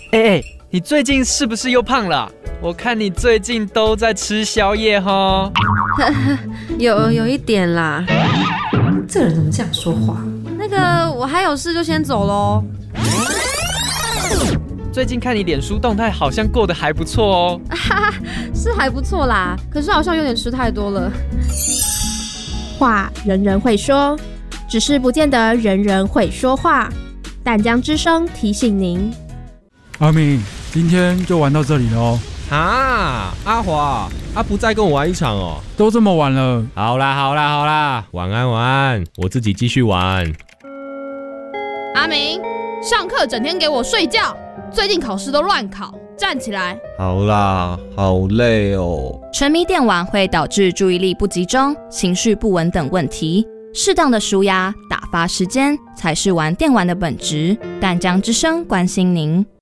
你最近是不是又胖了？我看你最近都在吃宵夜齁。 有一点啦。 这个人怎么这样说话？ 那个，我还有事就先走咯。 最近看你脸书动态，好像过得还不错哦。 是还不错啦，可是好像有点吃太多了。 话人人会说，只是不见得人人会说话。淡江之声提醒您， 阿明，今天就玩到这里了哦。 啊，阿华，不再跟我玩一场哦？ 都这么晚了。 好啦，晚安，我自己继续玩。 阿明，上课整天给我睡觉，最近考试都乱考，站起来。 好啦，好累哦。 沉迷电玩会导致注意力不集中、情绪不稳等问题，适当的抒压、打发时间才是玩电玩的本质。淡江之声关心您。